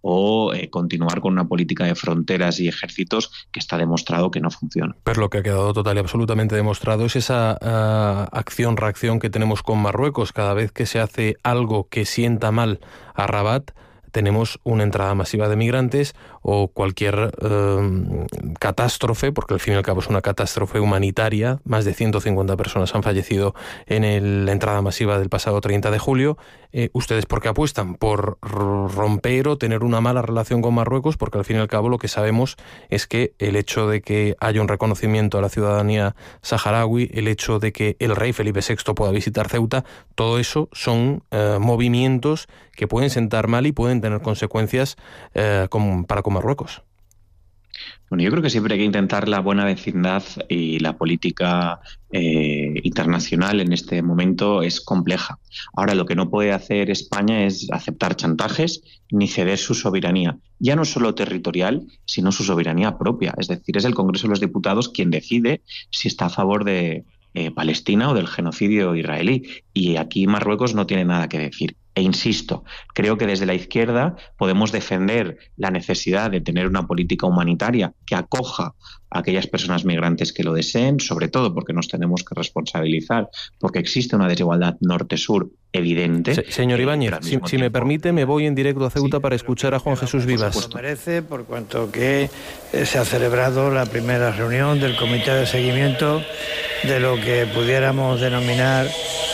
o continuar con una política de fronteras y ejércitos que está demostrado que no funciona. Pero lo que ha quedado total y absolutamente demostrado es esa acción-reacción que tenemos con Marruecos. Cada vez que se hace algo que sienta mal a Rabat, tenemos una entrada masiva de migrantes o cualquier catástrofe, porque al fin y al cabo es una catástrofe humanitaria. Más de 150 personas han fallecido en la entrada masiva del pasado 30 de julio. ¿Ustedes por qué apuestan? ¿Por romper o tener una mala relación con Marruecos? Porque al fin y al cabo lo que sabemos es que el hecho de que haya un reconocimiento a la ciudadanía saharaui, el hecho de que el rey Felipe VI pueda visitar Ceuta, todo eso son movimientos que pueden sentar mal y pueden tener consecuencias para con Marruecos. Bueno, yo creo que siempre hay que intentar la buena vecindad, y la política internacional en este momento es compleja. Ahora, lo que no puede hacer España es aceptar chantajes ni ceder su soberanía, ya no solo territorial, sino su soberanía propia. Es decir, es el Congreso de los Diputados quien decide si está a favor de Palestina o del genocidio israelí. Y aquí Marruecos no tiene nada que decir. E insisto, creo que desde la izquierda podemos defender la necesidad de tener una política humanitaria que acoja a aquellas personas migrantes que lo deseen, sobre todo porque nos tenemos que responsabilizar, porque existe una desigualdad norte-sur evidente. Señor Ibáñez, si me permite, me voy en directo a Ceuta para escuchar a Juan Jesús Vivas. Lo merece, por cuanto que se ha celebrado la primera reunión del Comité de Seguimiento de lo que pudiéramos denominar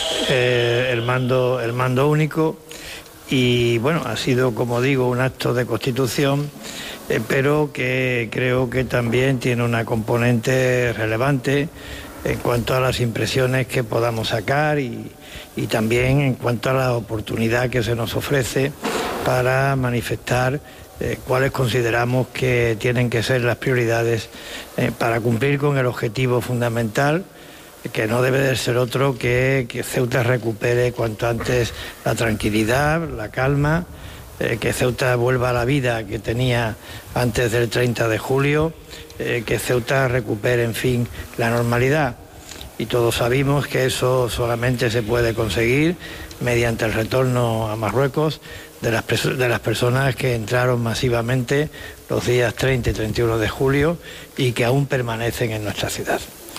el mando único, y bueno, ha sido, como digo, un acto de constitución, pero que creo que también tiene una componente relevante en cuanto a las impresiones que podamos sacar y también en cuanto a la oportunidad que se nos ofrece para manifestar cuáles consideramos que tienen que ser las prioridades para cumplir con el objetivo fundamental, que no debe de ser otro que Ceuta recupere cuanto antes la tranquilidad, la calma, que Ceuta vuelva a la vida que tenía antes del 30 de julio, que Ceuta recupere, en fin, la normalidad. Y todos sabemos que eso solamente se puede conseguir mediante el retorno a Marruecos de las personas que entraron masivamente los días 30 y 31 de julio y que aún permanecen en nuestra ciudad.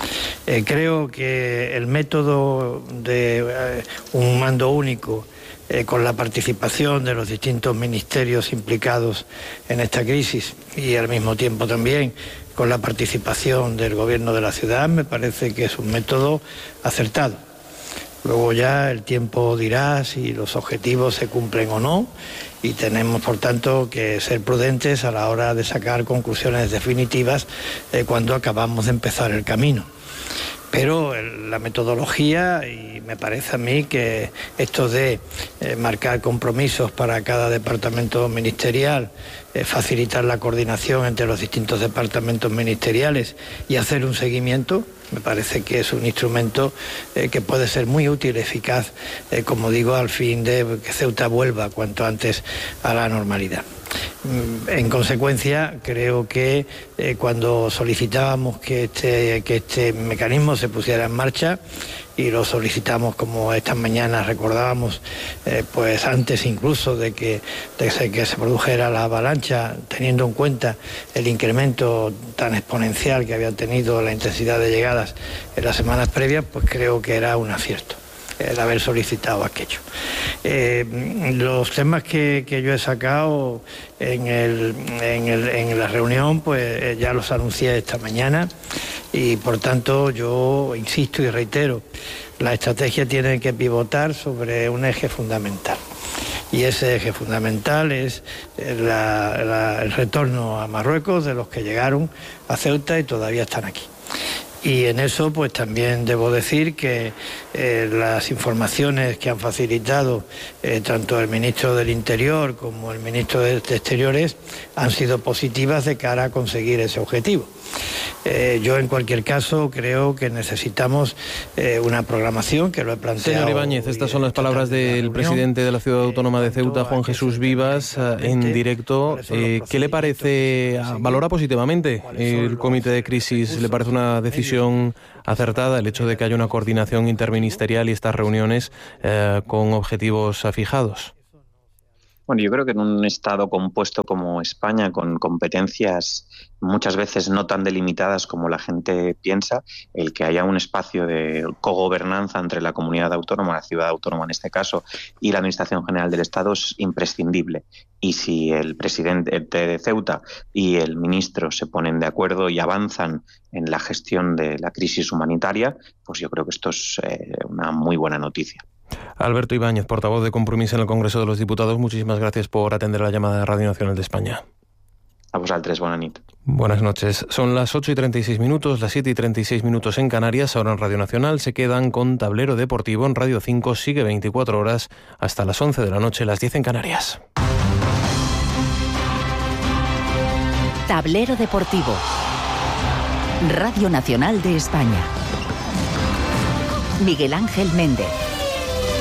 Creo que el método de un mando único, con la participación de los distintos ministerios implicados en esta crisis y al mismo tiempo también con la participación del gobierno de la ciudad, me parece que es un método acertado. Luego ya el tiempo dirá si los objetivos se cumplen o no, y tenemos, por tanto, que ser prudentes a la hora de sacar conclusiones definitivas cuando acabamos de empezar el camino. Pero la metodología, y me parece a mí que esto de marcar compromisos para cada departamento ministerial, facilitar la coordinación entre los distintos departamentos ministeriales y hacer un seguimiento, me parece que es un instrumento que puede ser muy útil y eficaz, como digo, al fin de que Ceuta vuelva cuanto antes a la normalidad. En consecuencia, creo que cuando solicitábamos que este mecanismo se pusiera en marcha, y lo solicitamos, como estas mañanas recordábamos, pues antes incluso de que se produjera la avalancha, teniendo en cuenta el incremento tan exponencial que había tenido la intensidad de llegadas en las semanas previas, pues creo que era un acierto el haber solicitado aquello. Los temas que yo he sacado en la reunión, pues ya los anuncié esta mañana, y por tanto yo insisto y reitero, la estrategia tiene que pivotar sobre un eje fundamental. Y ese eje fundamental es el retorno a Marruecos de los que llegaron a Ceuta y todavía están aquí. Y en eso pues también debo decir que las informaciones que han facilitado tanto el ministro del Interior como el ministro de Exteriores han sido positivas de cara a conseguir ese objetivo. Yo en cualquier caso creo que necesitamos una programación, que lo he planteado. Señor Ibáñez, estas son las palabras del presidente de la Ciudad Autónoma de Ceuta, Juan Jesús Vivas, en directo. ¿Qué le parece? ¿Valora positivamente el comité de crisis? ¿Le parece una decisión acertada el hecho de que haya una coordinación interministerial y estas reuniones con objetivos fijados? Bueno, yo creo que en un Estado compuesto como España, con competencias muchas veces no tan delimitadas como la gente piensa, el que haya un espacio de cogobernanza entre la comunidad autónoma, la ciudad autónoma en este caso, y la Administración General del Estado es imprescindible. Y si el presidente de Ceuta y el ministro se ponen de acuerdo y avanzan en la gestión de la crisis humanitaria, pues yo creo que esto es una muy buena noticia. Alberto Ibáñez, portavoz de Compromís en el Congreso de los Diputados, muchísimas gracias por atender la llamada de Radio Nacional de España. A vosaltres, buena nit. Buenas noches. Son las 8:36, las 7:36 en Canarias. Ahora en Radio Nacional se quedan con Tablero Deportivo. En Radio 5 sigue 24 horas hasta las 11 de la noche, las 10 en Canarias. Tablero Deportivo. Radio Nacional de España. Miguel Ángel Méndez.